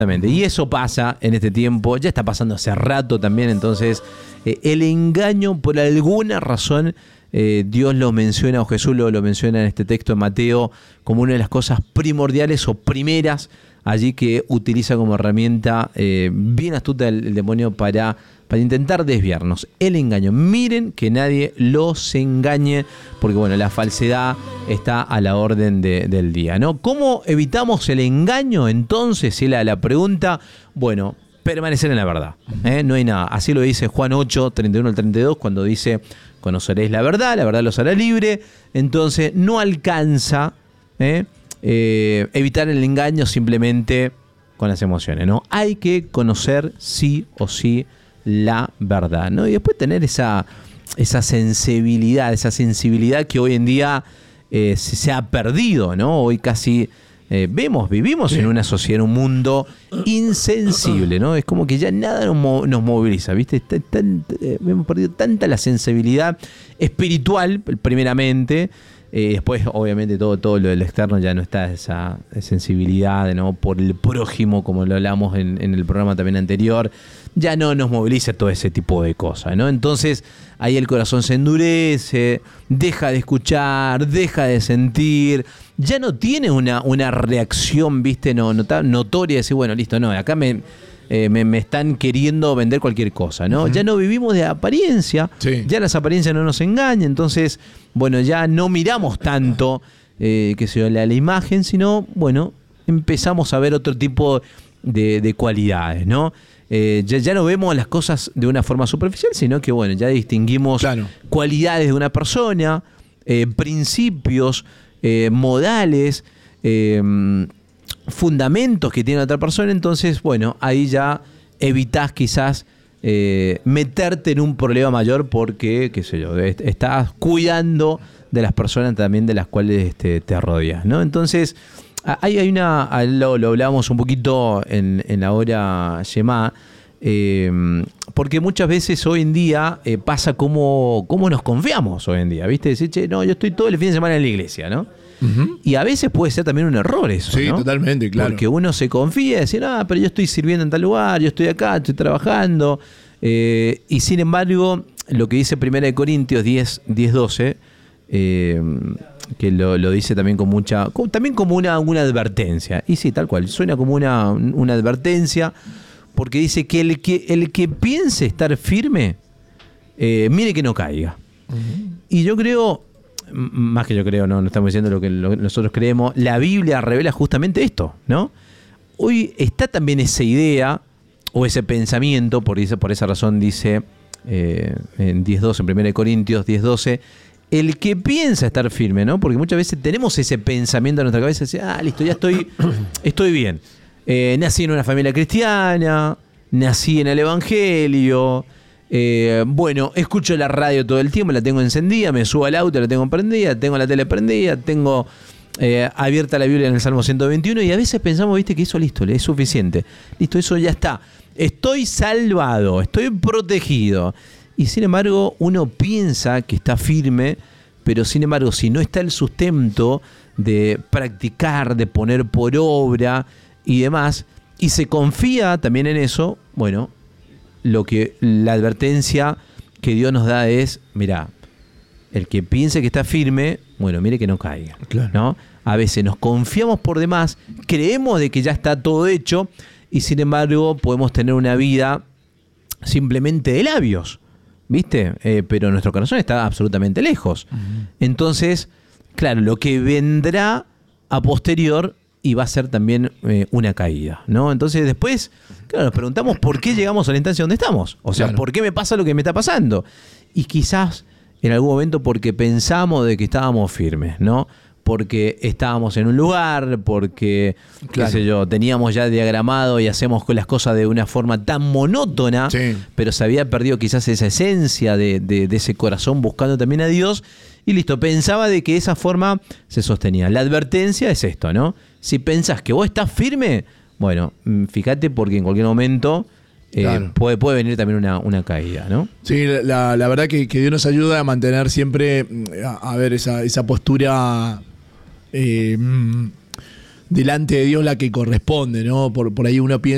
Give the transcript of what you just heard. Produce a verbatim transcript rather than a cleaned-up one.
Exactamente. Y eso pasa en este tiempo, ya está pasando hace rato también, entonces eh, el engaño por alguna razón, eh, Dios lo menciona, o Jesús lo, lo menciona en este texto de Mateo, como una de las cosas primordiales o primeras allí que utiliza como herramienta eh, bien astuta el, el demonio para, para intentar desviarnos. El engaño. Miren que nadie los engañe, porque bueno, la falsedad está a la orden de, del día, ¿no? ¿Cómo evitamos el engaño entonces? Si la, la pregunta, bueno, permanecer en la verdad, ¿eh? No hay nada. Así lo dice Juan ocho, treinta y uno al treinta y dos, cuando dice, conoceréis la verdad, la verdad los hará libre. Entonces no alcanza, ¿eh? Eh, evitar el engaño simplemente con las emociones, ¿no? Hay que conocer sí o sí la verdad, ¿no? Y después tener esa, esa sensibilidad, esa sensibilidad que hoy en día eh, se, se ha perdido, ¿no? Hoy casi eh, vemos, vivimos sí. en una sociedad, en un mundo insensible, ¿no? Es como que ya nada nos, mo- nos moviliza, ¿viste? Está, tan, eh, hemos perdido tanta la sensibilidad espiritual, primeramente. Eh, después, obviamente, todo, todo lo del externo ya no está esa sensibilidad, ¿no? Por el prójimo, como lo hablamos en, en el programa también anterior, ya no nos moviliza todo ese tipo de cosas, ¿no? Entonces, ahí el corazón se endurece, deja de escuchar, deja de sentir, ya no tiene una, una reacción, ¿viste? No, nota, notoria de decir, bueno, listo, no, acá me... Eh, me, me están queriendo vender cualquier cosa, ¿no? Uh-huh. Ya no vivimos de apariencia, sí. ya las apariencias no nos engañan, entonces, bueno, ya no miramos tanto, eh, qué sé yo, la, la imagen, sino, bueno, empezamos a ver otro tipo de, de cualidades, ¿no? Eh, ya, ya no vemos las cosas de una forma superficial, sino que, bueno, ya distinguimos claro. cualidades de una persona, eh, principios, eh, modales, eh, fundamentos que tiene otra persona. Entonces, bueno, ahí ya evitás quizás eh, meterte en un problema mayor porque, qué sé yo, est- estás cuidando de las personas también de las cuales este, te rodeas, ¿no? Entonces, ahí hay una, lo, lo hablábamos un poquito en, en la hora Shema, eh, porque muchas veces hoy en día eh, pasa como, como nos confiamos hoy en día, ¿viste? Decir, che, no, yo estoy todo el fin de semana en la iglesia, ¿no? Uh-huh. Y a veces puede ser también un error eso, sí, ¿no? Totalmente, claro. Porque uno se confía y decir, ah, pero yo estoy sirviendo en tal lugar, yo estoy acá, estoy trabajando. Eh, y sin embargo, lo que dice primera de Corintios diez, doce, eh, que lo, lo dice también con mucha, con, también como una, una advertencia. Y sí, tal cual, suena como una, una advertencia, porque dice que el que, el que piense estar firme, eh, mire que no caiga. Uh-huh. Y yo creo... Más que yo creo, no, no estamos diciendo lo que lo, nosotros creemos. La Biblia revela justamente esto, ¿no? Hoy está también esa idea o ese pensamiento, por, esa, por esa razón dice eh, en diez doce, en primera de Corintios diez doce, el que piensa estar firme, ¿no? Porque muchas veces tenemos ese pensamiento en nuestra cabeza, de, ah, listo, ya estoy, estoy bien. Eh, nací en una familia cristiana, nací en el Evangelio. Eh, bueno, escucho la radio todo el tiempo, la tengo encendida, me subo al auto, la tengo prendida, tengo la tele prendida, tengo eh, abierta la Biblia en el Salmo ciento veintiuno y a veces pensamos, viste, que eso listo, es suficiente. Listo, eso ya está. Estoy salvado, estoy protegido. Y sin embargo, uno piensa que está firme, pero sin embargo, si no está el sustento de practicar, de poner por obra y demás, y se confía también en eso, bueno, lo que la advertencia que Dios nos da es, mirá, el que piense que está firme, bueno, mire que no caiga, claro. ¿no? A veces nos confiamos por demás, creemos de que ya está todo hecho y sin embargo podemos tener una vida simplemente de labios, ¿viste? Eh, pero nuestro corazón está absolutamente lejos. Uh-huh. Entonces, claro, lo que vendrá a posterior y va a ser también eh, una caída, ¿no? Entonces después, claro, nos preguntamos por qué llegamos a la instancia donde estamos. O sea, claro. ¿por qué me pasa lo que me está pasando? Y quizás en algún momento porque pensamos de que estábamos firmes, ¿no? Porque estábamos en un lugar, porque, claro. qué sé yo, teníamos ya diagramado y hacemos las cosas de una forma tan monótona, sí. pero se había perdido quizás esa esencia de, de, de ese corazón buscando también a Dios. Y listo, pensaba de que esa forma se sostenía. La advertencia es esto, ¿no? Si pensás que vos estás firme, bueno, fíjate porque en cualquier momento eh, claro. puede, puede venir también una, una caída, ¿no? Sí, la, la verdad que, que Dios nos ayuda a mantener siempre, a, a ver, esa, esa postura eh, delante de Dios la que corresponde, ¿no? Por, por ahí uno piensa